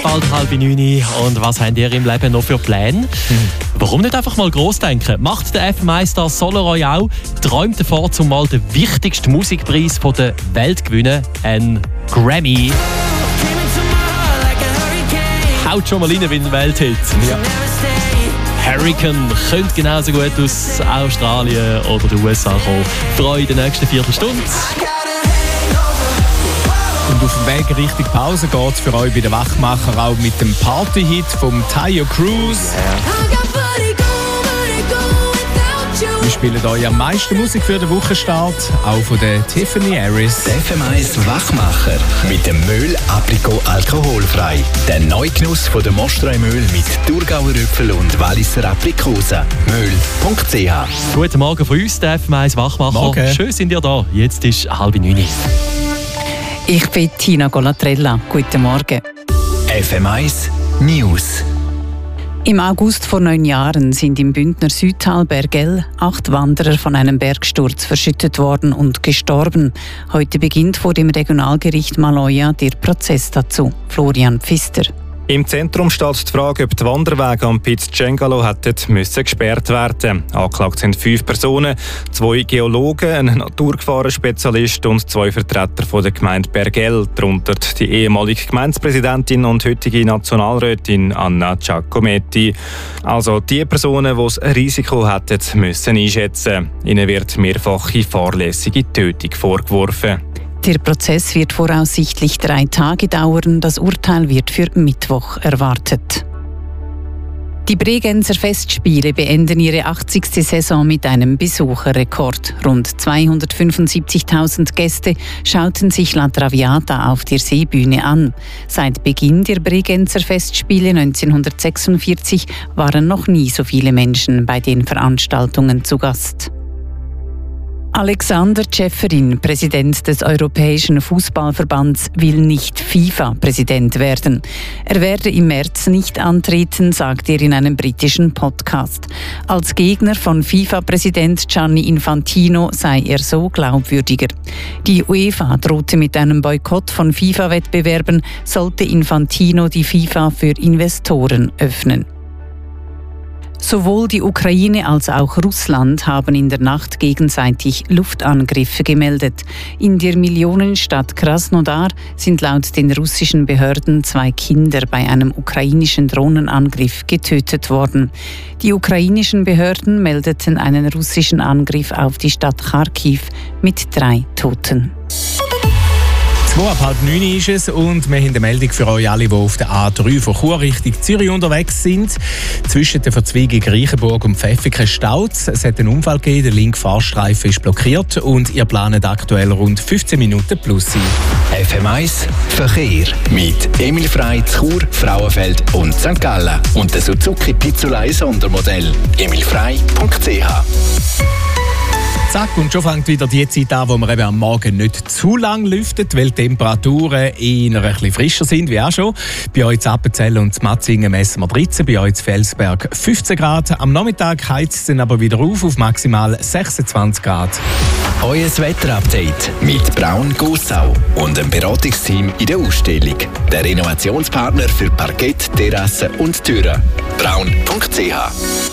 bald 8:30. Und was habt ihr im Leben noch für Pläne? Warum nicht einfach mal gross denken? Macht der FM1-Star Soloray auch? Träumt davor, zumal den wichtigsten Musikpreis der Welt gewinnen, ein Grammy. Haut schon mal rein wie ein Welthit. Ja. Hurricane könnte genauso gut aus Australien oder den USA kommen. Freue in der nächsten Viertelstunde. Und auf dem Weg Richtung Pause geht es für euch bei den Wachmacher auch mit dem Party-Hit vom Taio Cruz. Wir spielen euch am meisten Musik für den Wochenstart, auch von der Tiffany Harris. FM1 Wachmacher mit dem Möhl Aprikot alkoholfrei. Der Neugenuss von der Mostreu-Möhl mit Thurgauer Äpfel und Walliser Aprikosen. Möhl.ch. Guten Morgen von uns, der FM1 Wachmacher. Morgen. Schön sind ihr da. Jetzt ist 8:30. Ich bin Tina Golatrella. Guten Morgen. FM1 News. Im August vor 9 Jahren sind im Bündner Südtal Bergell 8 Wanderer von einem Bergsturz verschüttet worden und gestorben. Heute beginnt vor dem Regionalgericht Maloja der Prozess dazu. Florian Pfister. Im Zentrum steht die Frage, ob die Wanderwege am Piz Cengalo hätten gesperrt werden. Angeklagt sind 5 Personen, 2 Geologen, ein Naturgefahrenspezialist und 2 Vertreter von der Gemeinde Bergell, darunter die ehemalige Gemeindepräsidentin und heutige Nationalrätin Anna Giacometti. Also die Personen, die das Risiko hätten müssen einschätzen. Ihnen wird mehrfache fahrlässige Tötung vorgeworfen. Der Prozess wird voraussichtlich 3 Tage dauern. Das Urteil wird für Mittwoch erwartet. Die Bregenzer Festspiele beenden ihre 80. Saison mit einem Besucherrekord. Rund 275.000 Gäste schauten sich La Traviata auf der Seebühne an. Seit Beginn der Bregenzer Festspiele 1946 waren noch nie so viele Menschen bei den Veranstaltungen zu Gast. Alexander Ceferin, Präsident des Europäischen Fußballverbands, will nicht FIFA-Präsident werden. Er werde im März nicht antreten, sagt er in einem britischen Podcast. Als Gegner von FIFA-Präsident Gianni Infantino sei er so glaubwürdiger. Die UEFA drohte mit einem Boykott von FIFA-Wettbewerben, sollte Infantino die FIFA für Investoren öffnen. Sowohl die Ukraine als auch Russland haben in der Nacht gegenseitig Luftangriffe gemeldet. In der Millionenstadt Krasnodar sind laut den russischen Behörden 2 Kinder bei einem ukrainischen Drohnenangriff getötet worden. Die ukrainischen Behörden meldeten einen russischen Angriff auf die Stadt Kharkiv mit 3 Toten. 8:30 ist es und wir haben eine Meldung für euch alle, die auf der A3 von Chur Richtung Zürich unterwegs sind. Zwischen der Verzweigung Reichenburg und Pfäffiken staut es. Es hat einen Unfall gegeben, der linke Fahrstreifen ist blockiert und ihr planet aktuell rund 15 Minuten plus sein. FM1 Verkehr mit Emil Frey, Chur, Frauenfeld und St. Gallen. Und der Suzuki Pizzolei Sondermodell. emilfrey.ch. Zack, und schon fängt wieder die Zeit an, wo wir eben am Morgen nicht zu lang lüftet, weil die Temperaturen eher ein bisschen frischer sind, wie auch schon. Bei euch in Appenzell und Matzingen messen wir 13, bei euch in Felsberg 15 Grad. Am Nachmittag heizt es dann aber wieder auf maximal 26 Grad. Euer Wetterupdate mit Braun Gossau und dem Beratungsteam in der Ausstellung. Der Renovationspartner für Parkett, Terrassen und Türen. Braun.ch.